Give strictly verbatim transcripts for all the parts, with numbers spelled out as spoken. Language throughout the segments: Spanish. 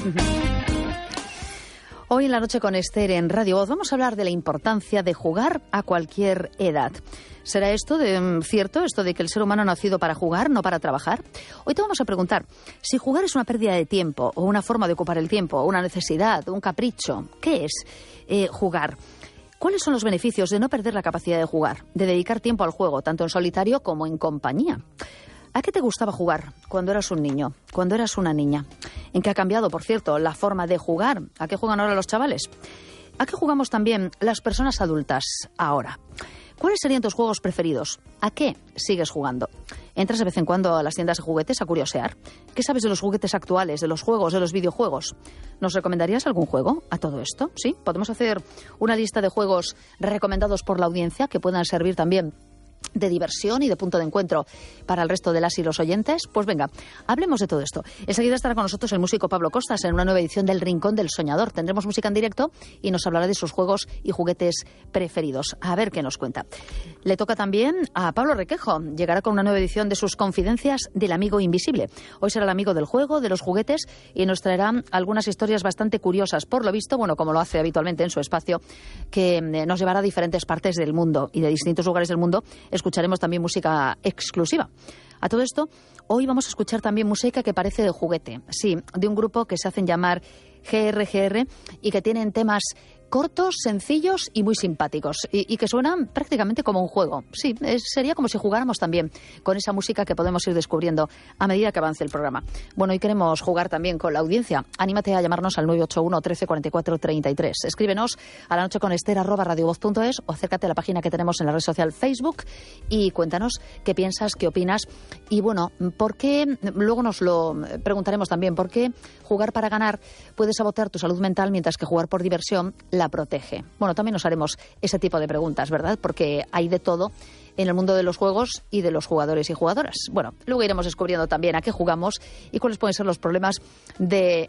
Hoy en La Noche con Esther en Radio Voz vamos a hablar de la importancia de jugar a cualquier edad. ¿Será esto de, cierto, esto de que el ser humano ha nacido para jugar, no para trabajar? Hoy te vamos a preguntar si jugar es una pérdida de tiempo o una forma de ocupar el tiempo, una necesidad, un capricho. ¿Qué es eh, jugar? ¿Cuáles son los beneficios de no perder la capacidad de jugar, de dedicar tiempo al juego, tanto en solitario como en compañía? ¿A qué te gustaba jugar cuando eras un niño, cuando eras una niña? ¿En qué ha cambiado, por cierto, la forma de jugar? ¿A qué juegan ahora los chavales? ¿A qué jugamos también las personas adultas ahora? ¿Cuáles serían tus juegos preferidos? ¿A qué sigues jugando? ¿Entras de vez en cuando a las tiendas de juguetes a curiosear? ¿Qué sabes de los juguetes actuales, de los juegos, de los videojuegos? ¿Nos recomendarías algún juego a todo esto? ¿Sí? ¿Podemos hacer una lista de juegos recomendados por la audiencia que puedan servir también de diversión y de punto de encuentro para el resto de las y los oyentes? Pues venga, hablemos de todo esto. Enseguida estará con nosotros el músico Pablo Costas en una nueva edición del Rincón del Soñador. Tendremos música en directo y nos hablará de sus juegos y juguetes preferidos. A ver qué nos cuenta. Le toca también a Pablo Requejo. Llegará con una nueva edición de sus Confidencias del Amigo Invisible. Hoy será el amigo del juego, de los juguetes, y nos traerá algunas historias bastante curiosas, por lo visto, bueno, como lo hace habitualmente en su espacio, que nos llevará a diferentes partes del mundo y de distintos lugares del mundo. Escucharemos también música exclusiva. A todo esto, hoy vamos a escuchar también música que parece de juguete. Sí, de un grupo que se hacen llamar G R G R y que tienen temas cortos, sencillos y muy simpáticos, y, y que suenan prácticamente como un juego. Sí, es, sería como si jugáramos también con esa música que podemos ir descubriendo a medida que avance el programa. Bueno, hoy queremos jugar también con la audiencia. Anímate a llamarnos al nueve ocho uno, trece, cuarenta y cuatro, treinta y tres. Escríbenos a la noche con Esther arroba radiovoz punto es o acércate a la página que tenemos en la red social Facebook y cuéntanos qué piensas, qué opinas. Y bueno, ¿por qué? Luego nos lo preguntaremos también. ¿Por qué jugar para ganar puede sabotear tu salud mental mientras que jugar por diversión la protege? Bueno, también nos haremos ese tipo de preguntas, ¿verdad? Porque hay de todo en el mundo de los juegos y de los jugadores y jugadoras. Bueno, luego iremos descubriendo también a qué jugamos y cuáles pueden ser los problemas de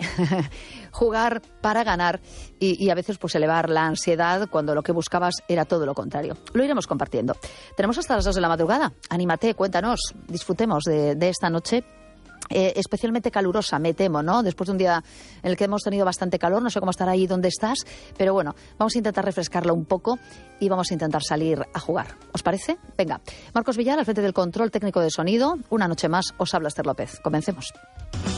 jugar para ganar y, y a veces pues elevar la ansiedad cuando lo que buscabas era todo lo contrario. Lo iremos compartiendo. Tenemos hasta las dos de la madrugada. Anímate, cuéntanos, disfrutemos de, de esta noche. Eh, especialmente calurosa, me temo, ¿no? Después de un día en el que hemos tenido bastante calor, no sé cómo estará ahí donde estás, pero bueno, vamos a intentar refrescarla un poco y vamos a intentar salir a jugar. ¿Os parece? Venga, Marcos Villar al frente del control técnico de sonido. Una noche más os habla Esther López. Comencemos.